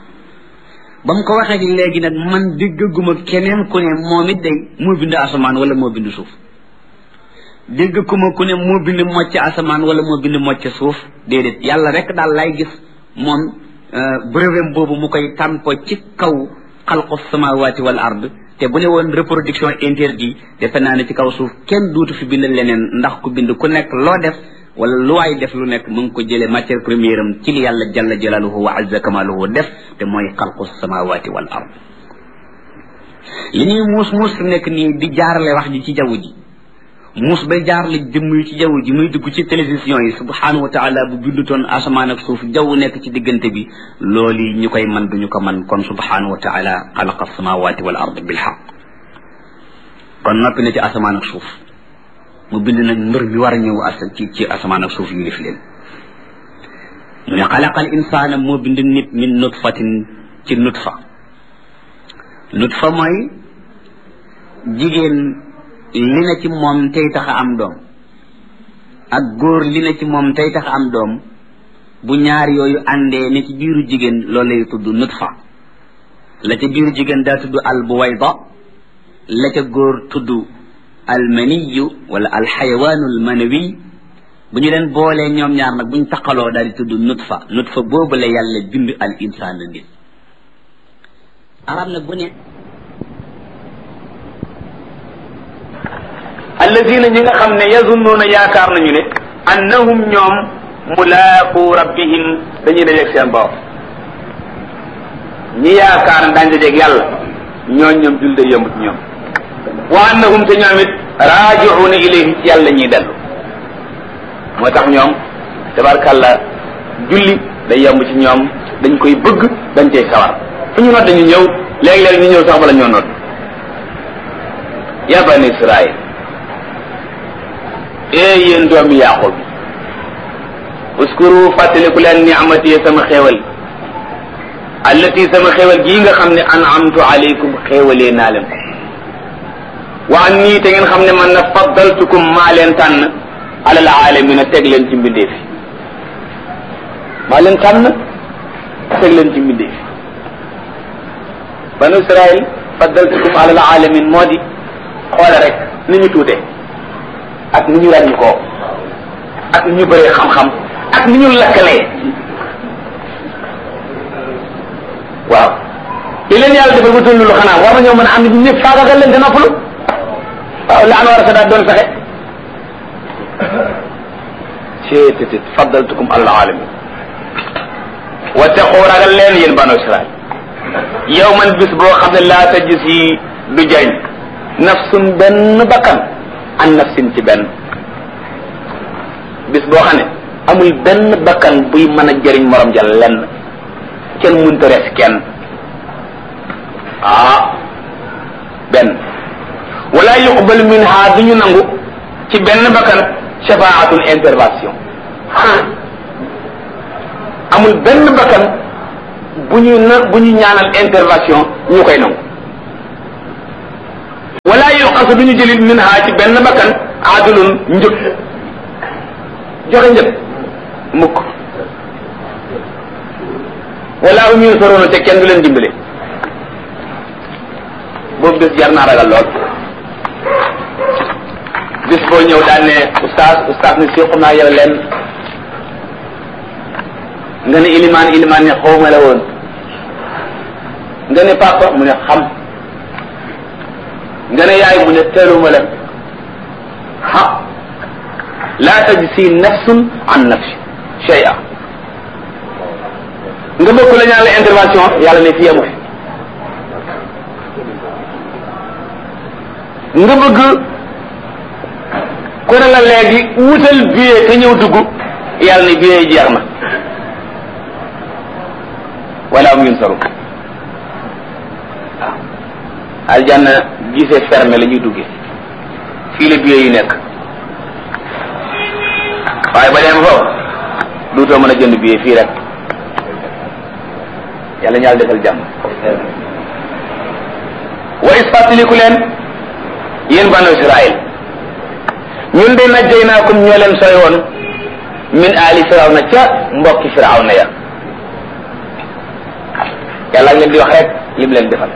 ba mu ko waxee ci léegi nag man déggaguma keneen ku ne moom it day moo bind asamaan wala moo bind suuf déggaguma ku ne moo bind mocc asamaan wala moo bind mocc suuf déedéet yàlla rek daal lay gis moom brevet boobu mu koy tàmpo ci kaw xalqu samawati wal ard te bu ne woon reproduction interdit defe naa ne ci kaw suuf kenn duutu fi bind leneen ndax ku bind ku nekk loo def wala lu waay def lu nekk mu ngi ko jëlee matière première am ci li yàlla jalla jalaluhu wa azza kamaluhu def te mooy xalqu samawati wal ard li ñuy muus muus fi nekk nii di jaarale wax ji ci jaww ji muus bay jaarale jëmm yi ci jaww ji muy dugg ci télévision yi subhanahu wa taala bu bindutoon asamaan ak suuf jaww nekk ci diggante bi loolu yi ñu koy man duñu ko man kon subhanahu wa taala xalaqa samawati wal ard bil haqq kon noppi na ci asamaan ak suuf mu bind nag mbir mi war a ñëw as ci ci asamaan ak suuf yu lif leen mu ne xalaqal insaana moo bind nit min nutfatin ci nutfa nutfa mooy jigéen li na ci moom tey tax a am doom ak góor li na ci moom tey tax a am doom bu ñaar yooyu àndee ne ci biiru jigéen loolu lay tudd nutfa la ca biiru jigéen daa tudd al buwayda la ca góor tudd al maniyu wala al xayawaanu al manawi bu ñu leen boolee ñoom ñaar nag buñ taqaloo daal di tudd nutfa nutfa boobu la yàlla bind al insaan la nit arab nag bu ne alladina ñi nga xam ne yazunnuuna yaakaar nañu ne annahum ñoom mulaaqu rabbihim dañuy dajeeg seen borom ñi yaakaar ne daañu dajeeg yàlla ñooñ ñoom jul day yomb ci ñoom wa annahum te ñoom it raaji'uuna ilayhi ci yàlla ñuy dellu moo tax ñoom tabarkàlla julli day yomb ci ñoom dañ koy bëgg dañ cay sawar fu ñu nodd dañu ñëw léeg-léeg ñu ñëw sax bala ñoo nodd ya bani israil ee yéen doomi yaqub uskuru fàttaliku leen ni'mati sama xéewal allati sama xéewal gii nga xam ne an'amtu alaykum xéewalee naa leen ko wa anni te ngeen xam ne man na faddaltukum maa leen tànn alal aalamina teg leen ci mbindeef maa leen tànn teg leen ci mbindeef banu israil faddaltukum alal alamin moo di xoole rek ni ñu tuute ak ni ñu ràññi koo ak ni ñu bëree xam-xam ak ni ñu lakkalee waaw li leen yàlla defal ba tullu xanaa war nañoo mën a am nit ñëpp faagagal leen te noppalu waaw la an war a sa daat doon fexe ceetétit faddaltukum alal alamin wattaqu ragal leen yéen banu israil yow man bis boo xam ne laa tajzi du jariñ nafsun benn bakkan an nafsin ci benn bis boo xam ne amul benn bakkan buy mën a jëriñ morom ja lenn kenn mënta res kenn ah benn wala yuqbal minha du ñu nangu ci benn bakkan shafaatun intervention amul benn bakkan bu ñu na bu ñu ñaanal intervention ñu koy nangu wala yuqasu du ñu jëlit min ha ci benn bakkan adulun njëg joxe njëg mukk wala hum yunsaruna te kenn du leen dimbale boobu bés jar naa ragal lool bis boo ñëw daan ne oustaz oustaz ne si xam naa yow leen nga ne ilimaan ilimaan ne xawma la woon nga ne papa mu ne xam nga ne yaay mu ne teeluma la ha la tajzi nafsun an nafsi shay'a nga bëgg la ñaan la intervention yàlla ne fi yemu nga bëgg ku ne la léegi wutal billet te ñëw dugg yàlla ne billet yi jeex na wala am yunsaru waaw aljanna gisee fermé la ñuy duggee fii la billet yi nekk waaye ba dem foofu duutoo mën a jënd billet fii rek yàlla ñaal defal jàmm wa isfatiliku leen yéen banu Israël ñun de najjaynaakum ñoo leen sooy woon min aali firawna ca mbokki firawna ya yàlla ngeen di wax rek lim leen defal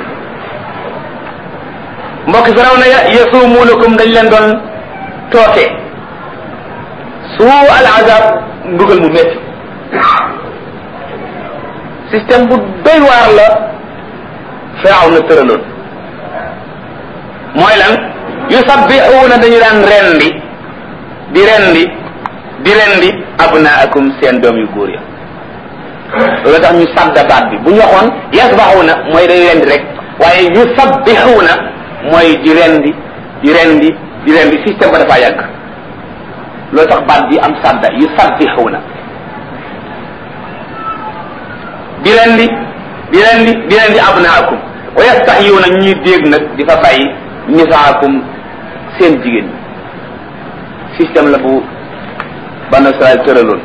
mbokki firawna ya yasumuunakum dañ leen doon tooke suu al azab mbugal mu métti système bu doy waar la firawna tëraloon mooy lan yusabbixuuna dañu daan rendi di rendi di rendi abnaakum seen doom yu góor ya loolu tax ñu sadda baat bi bu ñu waxoon yasbaxuuna mooy day rendi rek waaye yusabbixuuna mooy di rendi di rendi di rendi système ba dafa yàgg loolu tax baat bi am sadda yusabbixuuna di rendi di rendi di rendi abnaakum wa yastaxyuuna ñuy dégg nag di fa bàyyi nisaakum seen jigéen ñi système la bu Banu Israël tëraloon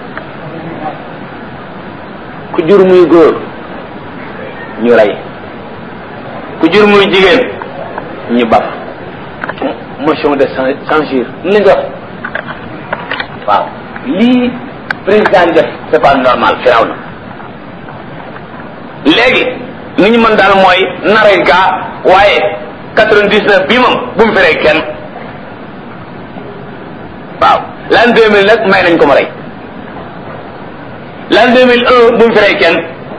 ku jur muy góor ñu rey ku jur muy jigéen ñu baf motion de censure li leen def waaw lii président def c'est pas normal firaw na léegi ni ñu mën daal mooy naray gaa waaye quatre-vingt-dix-neuf bii moom bu mu fi rey kenn waaw l'an deux mille nag may nañ ko ma rey l'an deux mille un bu mu fi rey kenn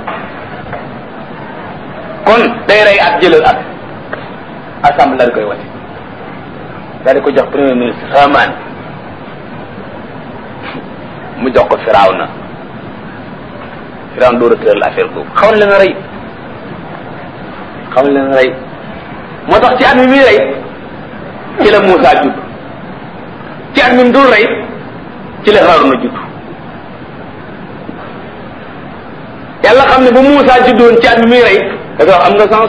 kon day rey at jëlal at assemblée la di koy wate daal di ko jox premier ministre Haman mu jox ko Firawna Firawna door a tëral affaire boobu xawoon leen a rey xawoon leen a rey moo tax ci at mi muy rey ci la Muusaa judd ci at mi mu dul rey ci la Haaruna judd yàlla xam ne bu Muusaa juddoon ci at mi muy rey dafa wax am nga sens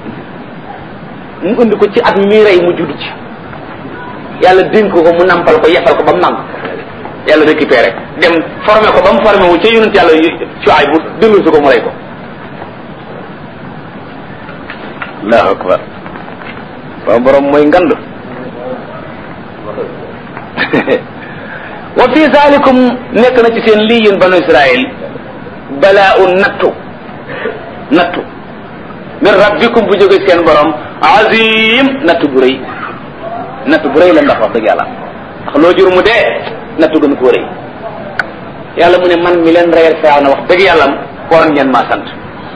mu indi ko ci at mi muy rey mu judd ci yàlla dénk ko mu nampal ko yefal ko ba mu nàmp yàlla récupéré dem formé ko ba mu formé wu ca yonent yàlla Shuayb bu dellu si ko mu rey ko allahu akbar waaw borom mooy ngand wa fi zalikum nekk na ci seen lii yéen banu Israël balaa un nattu nattu min rabbikum bu jóge seen borom azim nattu bu rëy nattu bu rëy la ndax wax dëgg yàlla ndax loo jur mu dee nattu gën koo rëy yàlla mu ne man mi leen reyal faaw na wax dëgg yàlla war ngeen maa sant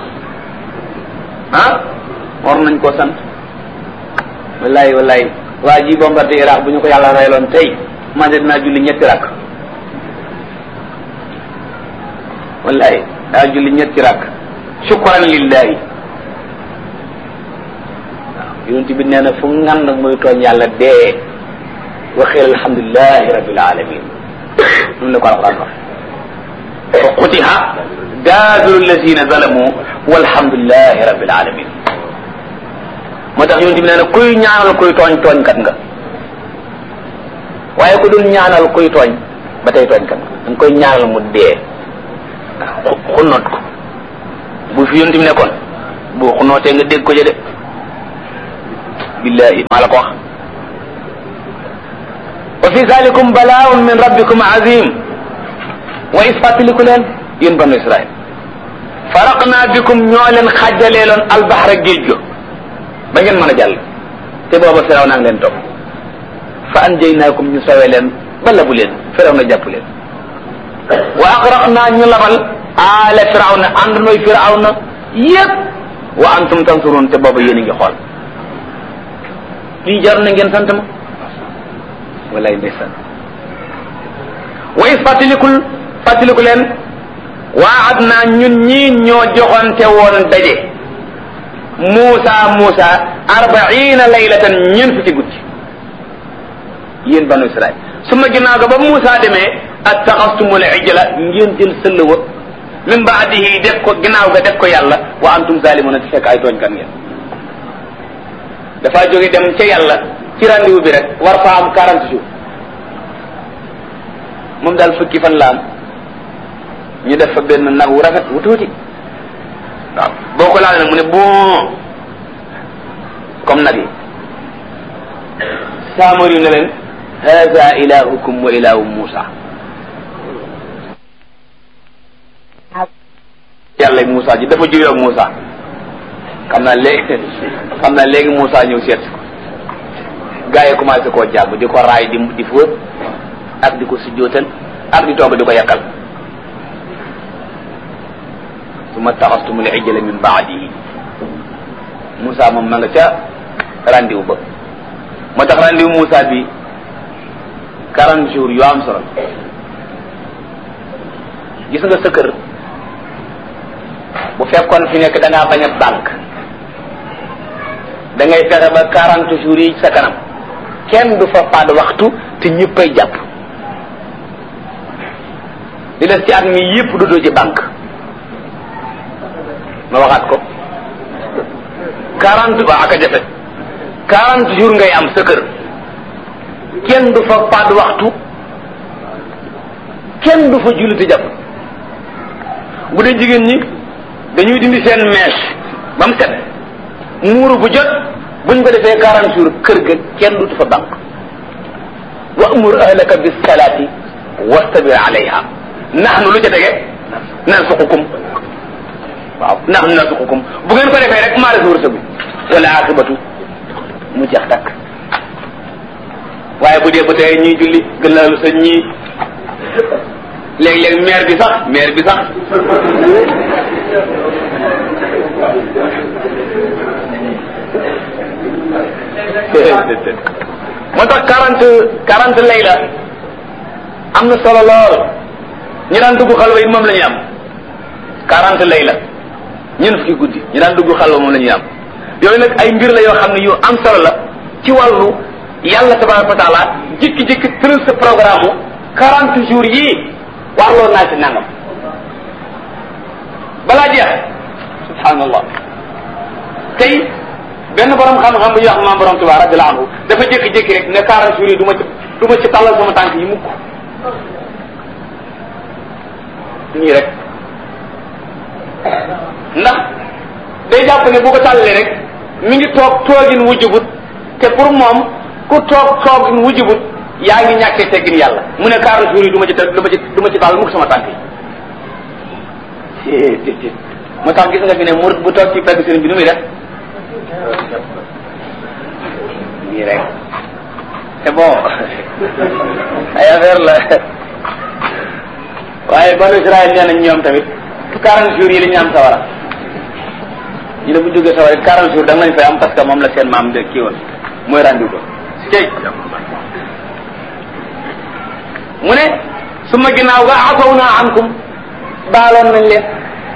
ah war nañ koo sant wallaay wallaay waa ji bombardé Irak bu ñu ko yàlla reyaloon tey man de dinaa julli ñetti rakk wallaay daa julli ñetti rakk shukran lillahi waaw yonent bi nee na fu ngan nag muy tooñ yàlla dee waxeel alhamdulilahi rabbil alamin noonu la ko alquran wax fa qutiha daabiru allazina zalamu walhamdulilahi rabbil alamin moo tax yonent bi nee na kuy ñaanal kuy tooñ tooñkat nga waaye ku dul ñaanal kuy tooñ ba tey tooñkat nga da nga koy ñaanal mu dee xunnoot ko bu fi yonent bi nekkoon boo ko nootee nga dégg ko ja de billahi maa la ko wax wa fi zalikum bala'un min rabbikum azim wa isfatiliku leen yéen banu Israël faraqna bikum ñoo leen xajjaleeloon albahra géej go ba ngeen mën a jàll te booba firaw naa ngi leen topp fa anjaynaakum ñu sawee leen ba labu leen firaw na jàpp leen wa agraqna ñu labal ala firawna ànd nooy firawna yépp wa antum tansurun te booba yéen a ngi xool lii jar na ngeen sant ma walay ndeysaan wa is fàttalikul fàttaliku leen waad naa ñun ñii ñoo joxonte woon daje Muusa Muusa arbaina laylatan ñeent fukki guddi yéen banu Israël su ma ginnaaw ga ba Muusa demee attaxastumul ijla ngeen jël sëll wa min baadihi def ko ginnaaw ga def ko yàlla wa antum zalimuna te fekk ay tooñkat ngeen dafa jóge dem ca yàlla ci rendez-vous bi rek war fa am quarante jours moom daal fukki fan la am ñu def fa benn nag wu rafet wu tuuti waaw boo ko laal nag mu ne bon comme nag yi saamar yu ne leen hada ilahukum wa ilahu Musa yàlla Musa ji dafa juyoo ak Musa xam naa léegi xam naa léegi Musa ñëw seet ko gaa yi commencé koo jàpp di ko raay di di fóot ak di ko sujjootal ak di toog di ko yàqal summa taxastumul ijla min baadihi Musa moom ma nga ca rendez-vous ba moo tax rendez-vous Musa bi quarante jours yu am solo gis nga sa kër bu fekkoon fi nekk da ngaa bañ a banque da ngay fexe ba quarante jours yi sa kanam kenn du fa padd waxtu te ñëppay jàpp di des ci at mi yëpp du doo ci banque ma waxaat ko quarante ba ak a jafe quarante jours ngay am sa kër kenn du fa padd waxtu kenn du fa julli te jàpp bu dee jigéen ñi dañuy dindi seen mèche ba mu set muuru bu jot buñ ko defee quarante jours kër ga kenn du fa banque wa amur ahlaka bis salati wastabir alayha nahnu lu ca tege nansuqukum waaw nahnu nansuqukum bu ngeen ko defee rek maa la sa wërsëgu wala akibatu mu jeex takk waaye bu dee ba tey ñuy julli gën laalu sa ñii léeg-léeg maire bi sax maire bi sax moo tax quarante quarante layla am na solo lool ñi daan dugg xalwa yi moom la ñuy am quarante layla ñeent fukki guddi ñi daan dugg xalwa moom la ñuy am yooyu nag ay mbir la yoo xam ne yu am solo la ci wàllu yàlla tabaraka wa taala jikki-jikki tëral sa programme quarante jours yii warloo naa ci nangam balaa jeex subhanallah tey benn borom xam-xam bu ñuy wax maam borom Tuubaa radiyallahu anhu dafa jékki-jékki rek ne quarante jours yi du ma ci du ma ci tàllal sama tànk yi mukk nii rek ndax day jàpp ne bu ko tàllalee rek mi ngi toog toogin wujjubut te pour moom ku toog toogin wujjubut yaa ngi ñàkkee teggin yàlla mu ne quarante jours yi du ma ci du ma ci du ma ci tàllal mukk sama tànk yi moo tax gis nga fi ne mu bu toog ci pegg sëriñ bi nu muy def nii rek c'est bon ay affaire la waaye banu Israël nee nañ ñoom tamit quarante jours yi la ñu am sawara ñu ne bu jógee sawara it quarante jours da nga lañ fay am parce que moom la seen maam de kii woon mooy rendu ko tey mu ne su ma ginnaaw ga afaw naa ankum baaloon nañ leen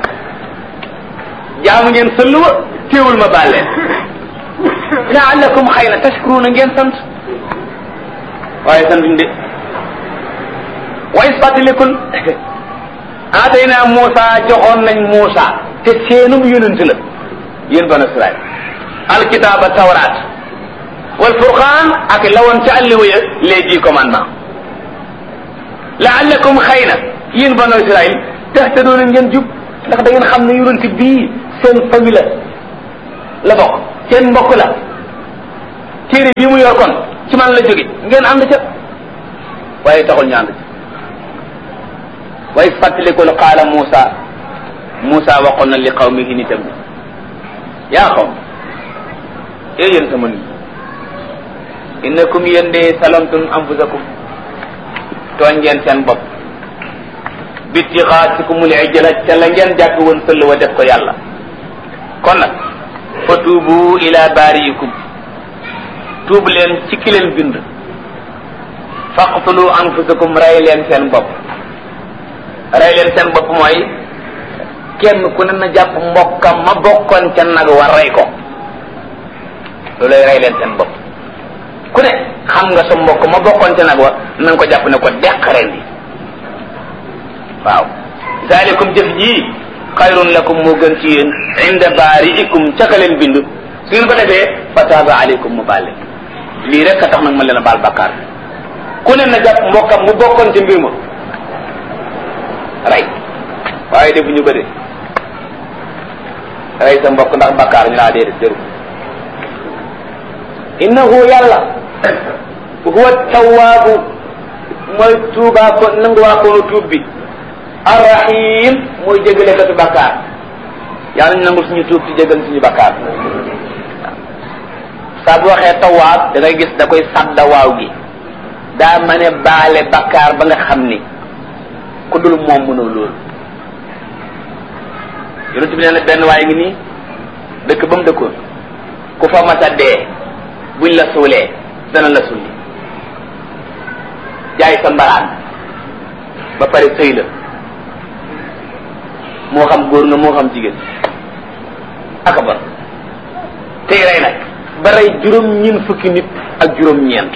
jaamu ngeen sëllu wa téewul ma baal leen laallakum xëy na tashkuruna ngeen sant waaye santuñ de wa is fàttalikul aatayna Muusa joxoon nañ Muusa te seenum yonent la yéen banu Israël alkitaaba tawraat wal furqaan ak lawoon ca àlliwa ya les dix commandements laallakum xëy na yéen banu Israël tahtadoona ngeen jub ndax da ngeen xam ne yonent bii seen famille la la bokk seen mbokk la téere bii mu yor kon ci man la jóge ngeen ànd ca waaye taxul ñu ànd ca waaye fàttalikul qaala Muusa Muusa waxoon na li qawmihi nitam bi yaa xaw ee yéen sama nit innakum yéen de salamtum anfusakum tooñ ngeen seen bopp bitixaasikumul ijla ca la ngeen jàpp woon sëll wa def ko yàlla kon nag fa tuubu ila baariikum tuub leen ci ki leen bind faqtulu anfusakum rey leen seen bopp rey leen seen bopp mooy kenn ku ne na jàpp mbokkam ma bokkoon ca nag war rey ko loolay rey leen seen bopp ku ne xam nga sa mbokk ma bokkoon ca nag wa na nga ko jàpp ne ko deq ren bi waaw zalikum jëf ji xayrun lakum moo gën ci yéen inda baariikum ca ka leen bind su ngeen ko defee fa taaba aleykum mu baal leen lii rek a tax nag ma leen a baal bàkkaar ku ne na jàpp mbokkam mu bokkoon ca mbir ma rey waaye defuñu ko de rey sa mbokk ndax bàkkaar ñu laa dee de jëru innahu yàlla huwa tawaabu mooy tuubaa ko nanguwaa koonu tuub bi arrahim mooy jégale katu bàkkaar yàlla ñu nangul suñu tuub ci jégal suñu bàkkaar saa bu waxee tawaab da ngay gis da koy sadda waaw gi daa ma ne baale bàkkaar ba nga xam ni ku dul moom mënoo loolu yonent bi nee na benn waaye ngi nii dëkk ba mu dëkkoon ku fa masa dee buñ la suulee dana la sulli jaay sa mbaraan ba pare sëy la moo xam góor nga moo xam jigéen aka ba tey rey nag ba rey juróom ñeent fukki nit ak juróom ñeent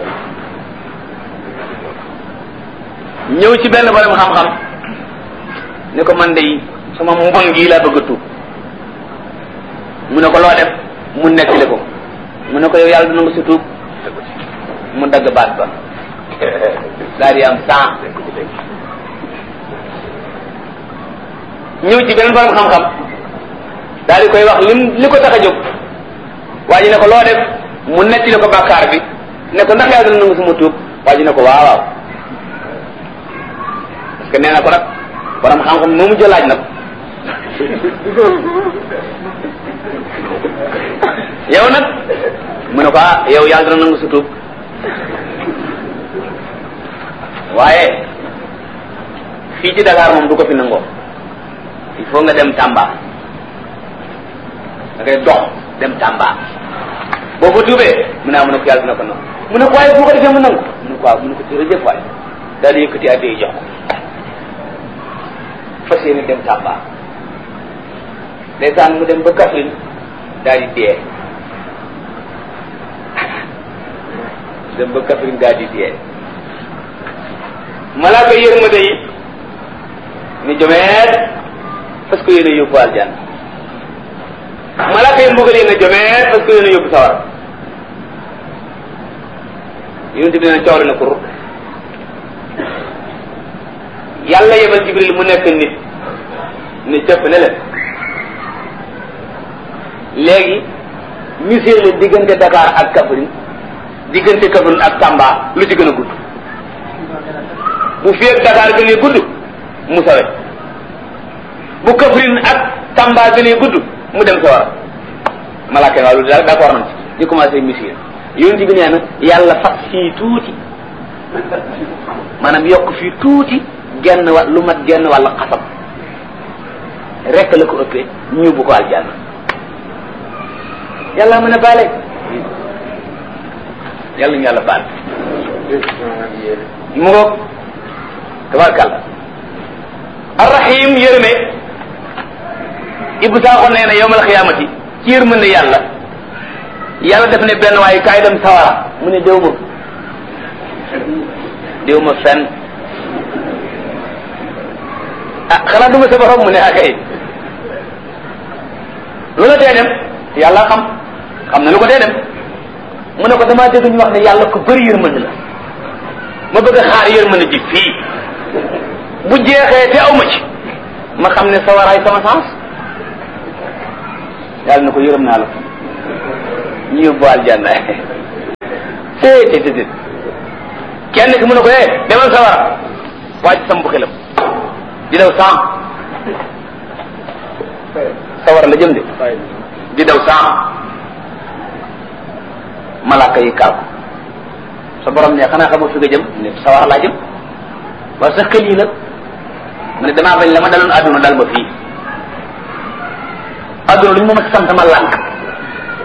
ñëw ci benn borom xam-xam ne ko man de sama mbon gii laa bëgg a tuub mu ne ko loo def mu nettali ko mu ne ko yow yàlla dina nga si tuub mu dagg baat ba daal di am cent ñëw ci beneen borom xam-xam daal di koy wax lim li ko tax a jóg waa ji ne ko loo def mu nettali ko bàkkaar bi ne ko ndax yàlla dina nga suma tuub waa ji ne ko waaw waaw parce que nee na ko nag borom xam-xam moomu jëlaaj nag yow nag mu ne ko ah yow yàlla dina nangu sa tuub waaye fii ci Dakar moom du ko fi nangoo il faut nga dem Tamba da ngay dox dem Tamba boo fa tuubee mu ne ah mu ne ko yàlla dina ko nangu mu ne ko waaye bu ko defee mu nangu mu ne ko waaw mu ne ko jërëjëf waay daal di yëkkati addi jox ko fas yéene dem Tamba ndeysaan mu dem ba Kaffrine daal di dee dem ba Kaffrine daal di dee malaaka yërmande yi ni jomeet parce que yéen a yóbbu aljanna malaaka yi mbugal yi ne jomeet parce que yéen a yóbbu sawar yonent bi ne coori na kur yàlla yebal Jibril mu nekk nit ni jëpp ne leen léegi misir la diggante Dakar ak Kaffrine diggante Kaffrine ak Tamba lu ci gën a gudd bu fi ak Dakar gënee gudd mu sawe bu Kaffrine ak Tamba gënee gudd mu dem sa war malaaka waaw lu daal d'accord nañ ci ñu commencé misir yonent bi nee na yàlla fas fii tuuti maanaam yokk fii tuuti genn wa lu mat genn wàll xasab rek la ko ëppee ñu bu ko aljanna yàlla mën a baale yàlla ñu yàlla baal mu ngoog tabarkàlla arrahim yërëme Ibou Sakho nee na yawmal xiyaamati ci yërmande yàlla yàlla def ne benn waaye kaay dem sawara mu ne déw ma déw ma fenn ah xanaa du ma sa borom mu ne akay lu la tee dem yàlla xam xam na lu ko tee dem mu ne ko damaa dégg ñu wax ne yàlla ko bëri yërmande la ma bëgg a xaar yërmande ji fii bu jeexee te aw ma ci ma xam ne sawaraay sama sens yàlla na ko yërëm naa la ñu yóbbu aljanna té té té kenn ki mu ne ko eh demal sawara wàcc sam bu xelam di daw saam sawara la jëm de di daw saam malaaka yi kaaw sa borom ne xanaa xamoo fi nga jëm ne sawara laa jëm waaye sa xel yi nag mu ne damaa bañ la ma daloon àdduna dal ma fii àdduna lu ñu ma ma sant ma lànk